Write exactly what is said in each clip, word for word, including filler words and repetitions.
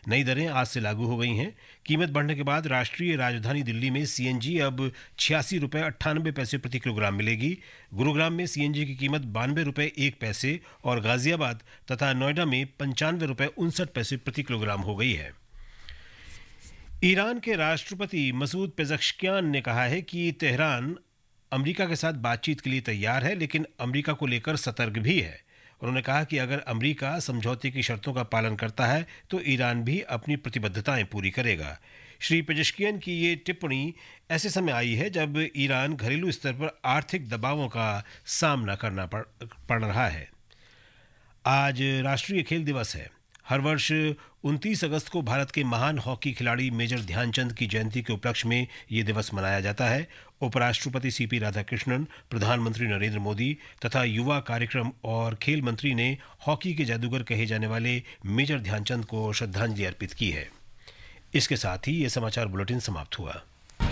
नई दरें आज से लागू हो गई हैं। कीमत बढ़ने के बाद राष्ट्रीय राजधानी दिल्ली में सीएनजी अब छियासी रुपये अट्ठानबे पैसे प्रति किलोग्राम मिलेगी। गुरुग्राम में सीएनजी की कीमत बानवे रुपये एक पैसे और गाजियाबाद तथा नोएडा में पंचानवे रुपये उनसठ पैसे प्रति किलोग्राम हो गई है। ईरान के राष्ट्रपति मसूद पेज़ेश्कियान ने कहा है कि तेहरान अमेरिका के साथ बातचीत के लिए तैयार है, लेकिन अमेरिका को लेकर सतर्क भी है। उन्होंने कहा कि अगर अमेरिका समझौते की शर्तों का पालन करता है तो ईरान भी अपनी प्रतिबद्धताएं पूरी करेगा। श्री पेज़ेश्कियान की ये टिप्पणी ऐसे समय आई है जब ईरान घरेलू स्तर पर आर्थिक दबावों का सामना करना पड़, पड़ रहा है। आज राष्ट्रीय खेल दिवस है। हर वर्ष उनतीस अगस्त को भारत के महान हॉकी खिलाड़ी मेजर ध्यानचंद की जयंती के उपलक्ष्य में ये दिवस मनाया जाता है। उपराष्ट्रपति सीपी राधाकृष्णन, प्रधानमंत्री नरेंद्र मोदी तथा युवा कार्यक्रम और खेल मंत्री ने हॉकी के जादूगर कहे जाने वाले मेजर ध्यानचंद को श्रद्धांजलि अर्पित की है। इसके साथ ही ये समाचार बुलेटिन समाप्त हुआ।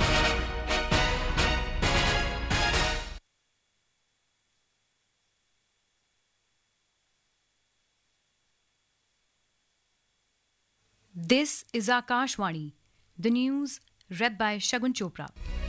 This is Akashvani, the news read by Shagun Chopra.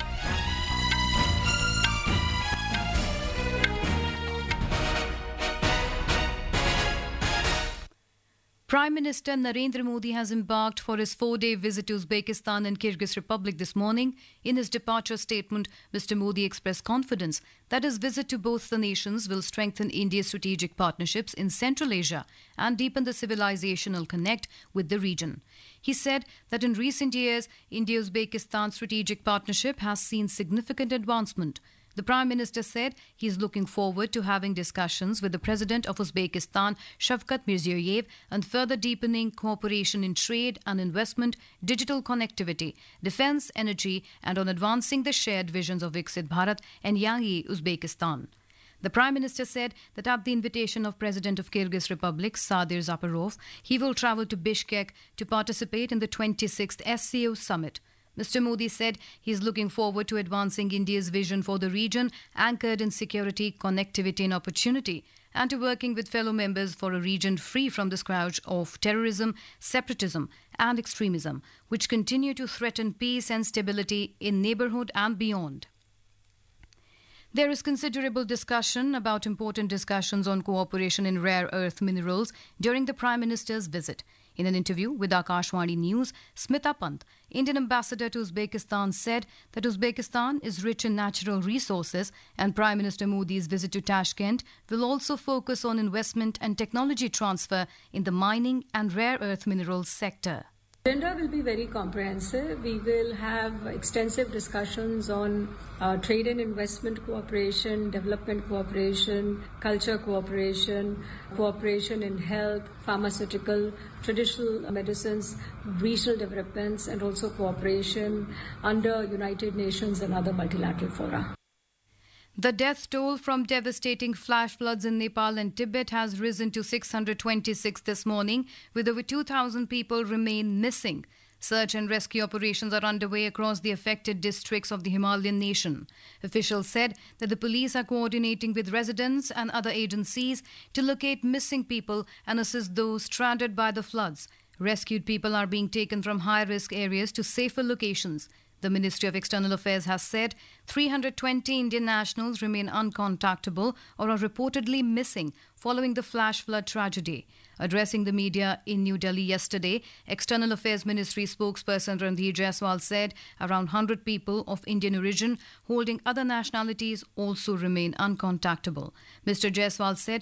Prime Minister Narendra Modi has embarked for his four-day visit to Uzbekistan and Kyrgyz Republic this morning. In his departure statement, Mister Modi expressed confidence that his visit to both the nations will strengthen India's strategic partnerships in Central Asia and deepen the civilizational connect with the region. He said that in recent years, India-Uzbekistan strategic partnership has seen significant advancement. The Prime Minister said he is looking forward to having discussions with the President of Uzbekistan, Shavkat Mirziyoyev, and further deepening cooperation in trade and investment, digital connectivity, defense, energy, and on advancing the shared visions of Viksit Bharat and Yangi Uzbekistan. The Prime Minister said that at the invitation of President of Kyrgyz Republic, Sadir Zaparov, he will travel to Bishkek to participate in the twenty-sixth S C O summit. Mister Modi said he is looking forward to advancing India's vision for the region, anchored in security, connectivity and opportunity, and to working with fellow members for a region free from the scourge of terrorism, separatism and extremism, which continue to threaten peace and stability in neighbourhood and beyond. There is considerable discussion about important discussions on cooperation in rare earth minerals during the Prime Minister's visit. In an interview with Akashvani News, Smita Pant, Indian ambassador to Uzbekistan, said that Uzbekistan is rich in natural resources and Prime Minister Modi's visit to Tashkent will also focus on investment and technology transfer in the mining and rare earth minerals sector. The agenda will be very comprehensive. We will have extensive discussions on uh, trade and investment cooperation, development cooperation, culture cooperation, cooperation in health, pharmaceutical, traditional medicines, regional developments, and also cooperation under United Nations and other multilateral fora. The death toll from devastating flash floods in Nepal and Tibet has risen to six hundred twenty-six this morning, with over two thousand people remain missing. Search and rescue operations are underway across the affected districts of the Himalayan nation. Officials said that the police are coordinating with residents and other agencies to locate missing people and assist those stranded by the floods. Rescued people are being taken from high-risk areas to safer locations. The Ministry of External Affairs has said three hundred twenty Indian nationals remain uncontactable or are reportedly missing following the flash flood tragedy. Addressing the media in New Delhi yesterday, External Affairs Ministry spokesperson Randhir Jaiswal said around one hundred people of Indian origin holding other nationalities also remain uncontactable. Mister Jaiswal said